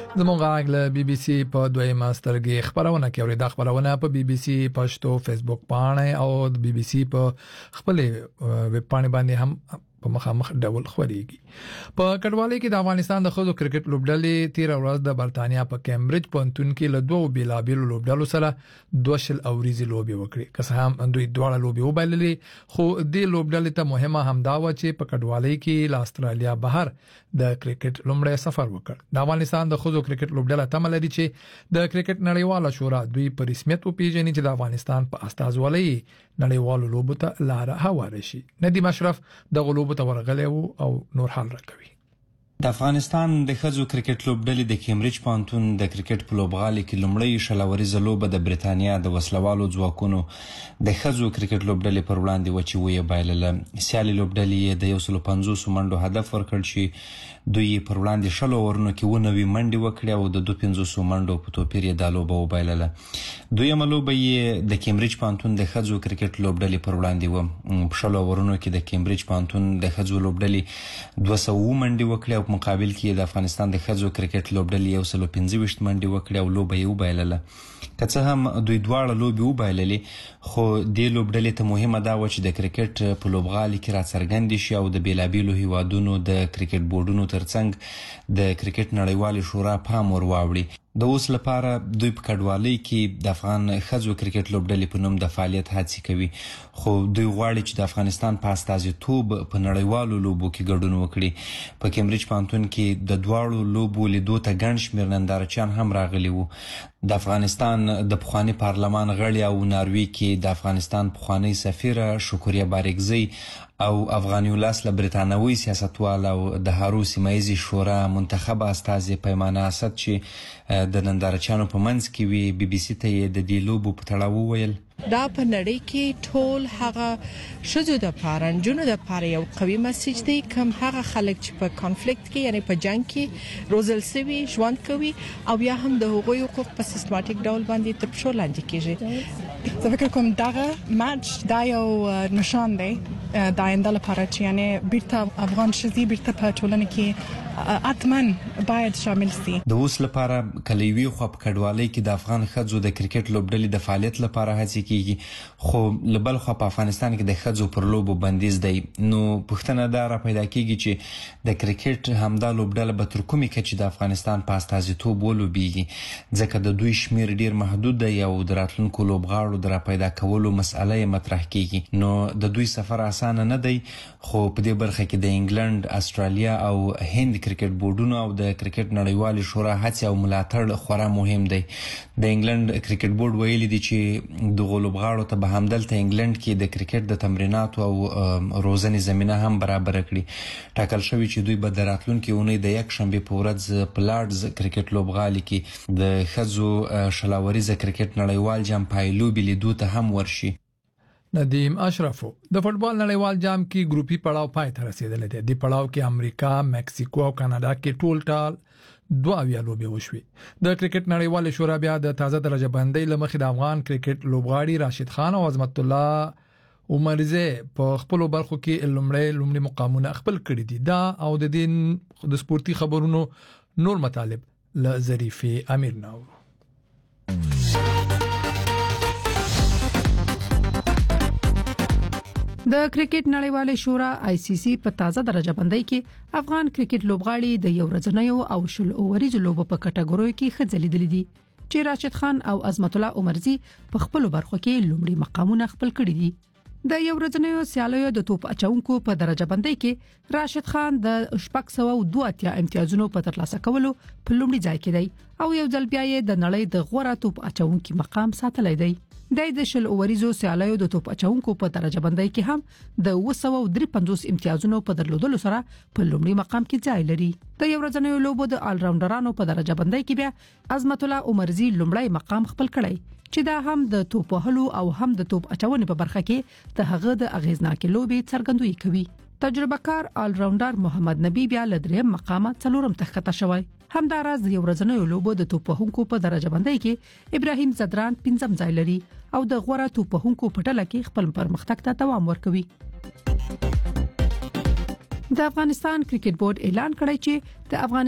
زموږ غاګ له بي بي سي په دویمه سترګې خبرونه کوي دا خبرونه په بي بي سي پښتو فیسبوک باندې او بي بي سي په خپل ویب باندې هم په مخامخ ډول خوريږي په کډوالۍ کې د افغانستان د خزو کرکټ لوبډلې 13 ورځ د برتانیا په کیمبرج پونتون کې له دوه بیلابیل لوبډلو سره دوشل اوریزي لوبي وکړي که څه هم دوی دواړه لوبي وبایللې خو د لوبډلې ته مهمه همدا و چې په کډوالۍ کې له استرالیا بهر د کرکټ لومړی سفر وکړ د افغانستان د خزو کرکټ لوبډله تمه لري چې د کرکټ نړیواله شورا دوی په رسمیت وپیژني چې د افغانستان په استازولۍ نړیوالو لوبو ته لار هواره شي ندیم اشرف د غلوبو ته ورغلی او نور حال راکوي د افغانستان د خزو کرکټ لوبډلې د کیمبرج پونتون د کرکټ په لوبغالي کې لومړی شلوريزه لوبه د برتانیا د وسلوالو ځواکونو د خزو کرکټ لوبډلې پر وړاندې وچی وې بایلله سیالي لوبډلې د 150 منډو هدف ورکړ چې دوی پر وړاندې شلو ورنو کې ونوي منډي وکړي او د 250 منډو په توپیر یې د لوبه وبایلله دویمه لوبه یې د کیمبرج پونتون د خزو کرکټ لوبډلې پر وړاندې و په شلو ورنو کې د کیمبرج پونتون د خزو لوبډلې 200 منډي وکړي او مقابل کې د افغانستان د خزو کرکټ لوبډلې 125 منډي وکړي او لوبه یې وبایلله که څه هم دوی دواړه لوبي وبایللې خو د لوبډلې ته مهمه دا و چې د کرکټ په لوبغالي کې راڅرګند شي او د بیلابیلو هیوادونو د کرکټ بورډونو ترڅنګ د کرکټ نړیوالې شورا پام ور واوړي د اوس لپاره دوی په کډوالۍ کې د افغان خزو کرکټ لوبډلې په نوم د فعالیت هڅې کوي خو دوی غواړي چې د افغانستان په استازیتوب په نړیوالو لوبو کې ګډون وکړي په کیمبرج پونتون کې د دواړو لوبو لیدو ته ګڼ شمېر نندارچیان هم راغلي وو د افغانستان د پخوانی پارلمان غړي او ناروی کې د افغانستان پخوانی سفیره شکریه باریکزی او افغانیولاس له برتانوي سیاستوال او د هارو سیمایزي شورا منتخب استازي پیمانه اسد چې د نندارچیانو په منځ کې وی بي بي سي ته د دې لوبو په تړاو ویل دا په نړۍ کې ټول هغه شذو د پارنجونو د پاره یو قوي مسیج دی کوم هغه خلک چې په کانفلیکټ کې یعنی په جنگ کې روزل سوي ژوند کوي او بیا هم د حقوقي حقوق په سیستماتیک ډول باندې تر پښو لاندې کیږي زه فکر کوم دغه ماچ دا یو نشان دی د آینده لپاره چې یعنی بیرته افغان شذي بیرته په ټولنه کې اتمن باید شامل شي د اوس لپاره کلیوي خو په کډوالۍ کې د افغان خزو د کرکټ لوبډلې د فعالیت لپاره هڅې کیږي خو لبل خو په افغانستان کې د خزو پر لوبو بندیز دی نو پښتنه دا را پیدا کیږي چې د کرکټ همدا لوبډله به تر کومې کچې د افغانستان په استازیتوب ولوبېږي ځکه د دوی شمیر ډیر محدود دی او د راتلونکو لوبغاړو د را پیدا کولو مسأله مطرح کیږي نو د دوی سفر اسانه نه دی خو په دې برخه کې د انګلند استرالیا او هند کرکټ بورډونو او د کرکټ نړیوالې شورا هڅې او ملاتړ خورا مهم دی د انګلند کرکټ بورډ ویلي دی چې د لوبغاړو ته به همدلته انګلند کې د کرکټ د تمریناتو او روزنې زمينه هم برابر کړي ټاکل شوی چې دوی به د راتلونکي اونۍ د یک شنبه په ورځ په لارډز کرکټ لوبغالي کې د خزو شلاوریزه کرکټ نړیوال جام پایلوبي لیدو ته هم ورشي ندیم اشرف د فوټبال نړیوال جام کې ګروپي پړاو پای ته رسیدلی دی د پړاو کې امریکا مکسیکو او کاناډا کې ټول ټال 2 لوبې وشوي د کرکټ نړیوال شورا بیا د تازه درجه بندۍ لمخې د افغان کرکټ لوبغاړي راشد خان او عظمت الله عمرزه په خپل برخو کې لومړی مقامونه خپل کړی دي دا او د دین د سپورتي خبرونو نور مطالب ل ظریفه امیر نو د کرکټ نړیوال شورا آی سی سی په تازه درجه بندۍ کې افغان کرکټ لوبغاړي د یو ورځنیو او شل اووريز لوبو په کټګوریو کې خځلېدل دي چې راشد خان او عظمت الله عمرزي په خپل برخو کې لومړی مقامونه خپل کړی دي د یو ورځنیو سیالیو د توپ اچونکو په درجه بندۍ کې راشد خان د 602 امتیازونو په ترلاسه کولو په لومړي ځای کې دی او یو ځل بیا یې د نړۍ د غوړه توپ اچونکو مقام ساتلی دی د شل اووریزو سیالیو د توپ اچونکو په درجه بندۍ کې هم د 253 امتیازونو په درلودلو سره په لومړي مقام کې ځای لري د یو ورځنیو لوبو د آل راونډرانو په درجه بندۍ کې بیا عظمت الله عمرزي لومړی مقام خپل کړی چې دا هم د توپ وهلو او هم د توپ اچونې په برخه کې د هغه د اغیزناک لوبي څرګندوي کوي تجربه کار آل راونډر محمد نبی بیا ل دریم مقامه څلورم تخته شوی همداراز د یو ورځنیو لوبو د توپ وهونکو په درجه بندۍ کې ابراهیم زدران 5م ځای لري او د غوړه توپ وهونکو په ټله کې خپل پرمختګ ته دوام ورکوي د افغانستان کرکټ بورډ اعلان کړی چې د افغانستان